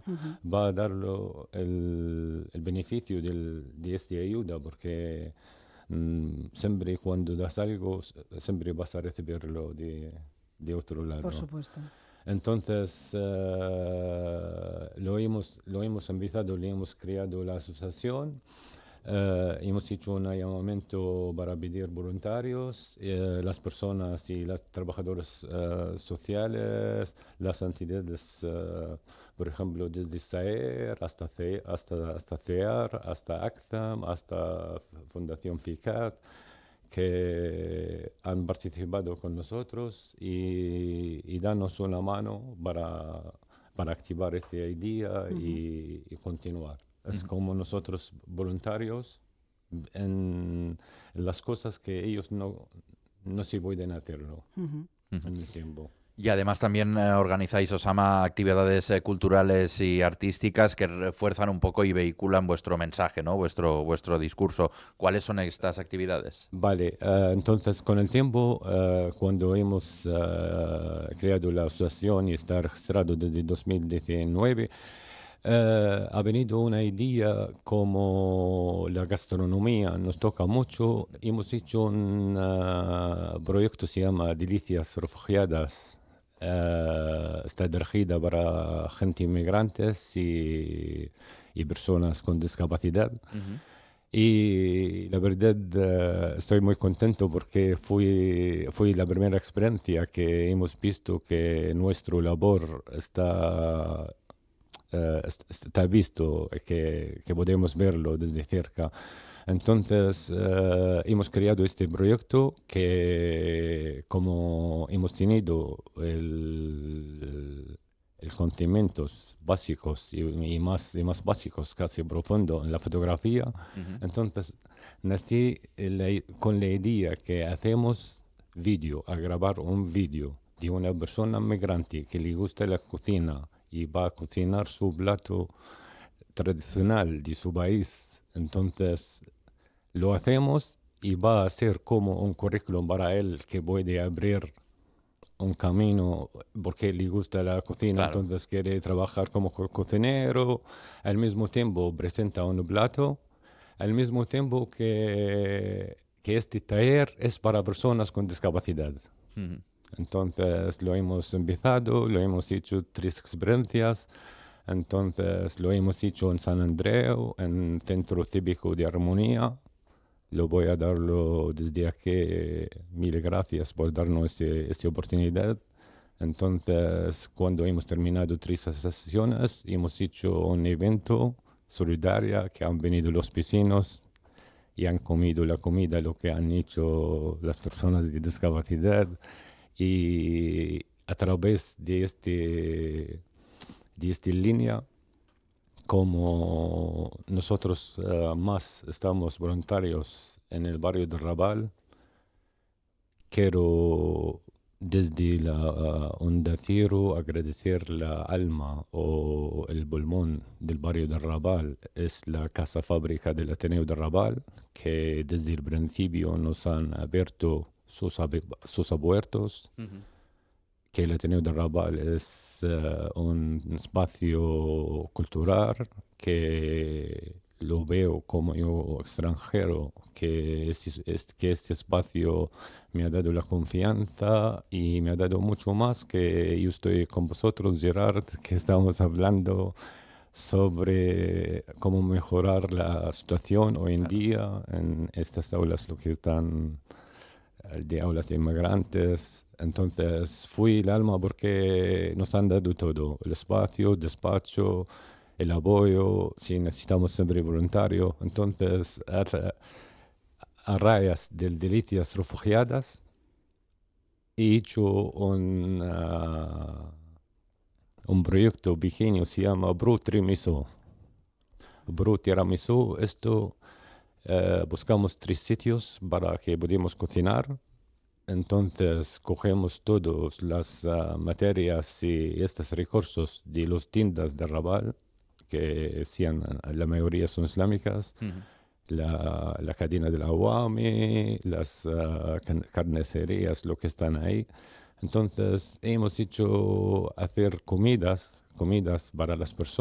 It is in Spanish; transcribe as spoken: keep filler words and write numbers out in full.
Uh-huh. va a dar lo- el, el beneficio del, de esta ayuda, porque mm, siempre cuando das algo, s- siempre vas a recibirlo de, de otro Por lado. supuesto. Entonces, eh, lo hemos, lo hemos empezado, le hemos creado la asociación. Eh, hemos hecho un llamamiento para pedir voluntarios, eh, las personas y los trabajadores eh, sociales, las entidades, eh, por ejemplo, desde SAER hasta, C, hasta, hasta CEAR, hasta ACTAM, hasta Fundación FICAT, que han participado con nosotros y, y danos una mano para, para activar esta idea Uh-huh. y, y continuar. Es Ujú. como nosotros voluntarios en, en las cosas que ellos no, no se pueden hacerlo Uh-huh. Ujú. en el tiempo. Y además también eh, organizáis, Osama, actividades eh, culturales y artísticas que refuerzan un poco y vehiculan vuestro mensaje, ¿no? Vuestro, vuestro discurso. ¿Cuáles son estas actividades? Vale, eh, entonces con el tiempo, eh, cuando hemos eh, creado la asociación y está registrado desde dos mil diecinueve, eh, ha venido una idea como la gastronomía nos toca mucho. Hemos hecho un eh, proyecto que se llama Delicias Refugiadas. Eh, está dirigida para gente inmigrantes y, y personas con discapacidad. Ujú. Y la verdad, eh, estoy muy contento porque fue, fue la primera experiencia que hemos visto que nuestro labor está, eh, est- está visto, eh, que, que podemos verlo desde cerca. Entonces, eh, hemos creado este proyecto que, como hemos tenido el, el conocimientos básicos y, y más, y más básicos, casi profundo en la fotografía, Ujú. entonces nací la- con la idea que hacemos vídeo, a grabar un vídeo de una persona migrante que le gusta la cocina y va a cocinar su plato tradicional de su país. Entonces lo hacemos y va a ser como un currículum para él que puede abrir un camino porque le gusta la cocina, Claro. entonces quiere trabajar como co- cocinero, al mismo tiempo presenta un plato, al mismo tiempo que, que este taller es para personas con discapacidad. Ujú. Entonces lo hemos empezado, lo hemos hecho tres experiencias. Entonces lo hemos hecho en San Andreu, en Centro Cívico de Armonía. Lo voy a darlo desde aquí. Mil gracias por darnos este- esta oportunidad. Entonces, cuando hemos terminado tres sesiones, hemos hecho un evento solidario que han venido los vecinos y han comido la comida, lo que han hecho las personas de discapacidad. Y a través de, este, de esta línea, como nosotros eh, más estamos voluntarios en el barrio de Raval, quiero desde la uh, Onda Cero agradecer la alma o el pulmón del barrio de Raval. Es la casa fábrica del Ateneo de Raval, que desde el principio nos han abierto sus, abe- sus puertos, Ujú. que el Ateneo de Raval es eh, un espacio cultural que lo veo como yo extranjero, que este, es- que este espacio me ha dado la confianza y me ha dado mucho más que yo estoy con vosotros, Gerard, que estamos hablando sobre cómo mejorar la situación hoy en Claro. día en estas aulas, lo que están eh, de aulas de inmigrantes. Entonces fui el alma porque nos han dado todo, el espacio, despacho, el apoyo, si necesitamos siempre voluntario. Entonces, a, ra- a rayas del Delicias Refugiadas, he hecho un, ah, un proyecto pequeño, se llama Bro Tiramisu. Bro Tiramisu, esto eh, buscamos tres sitios para que podamos cocinar. Entonces cogemos todas las ah, materias y estos recursos de las tiendas de Raval, que sean, ah, la mayoría son islámicas, Ujú. la, la cadena del Awami, las ah, can- carnicerías, lo que están ahí. Entonces hemos hecho hacer comidas, comidas para las personas.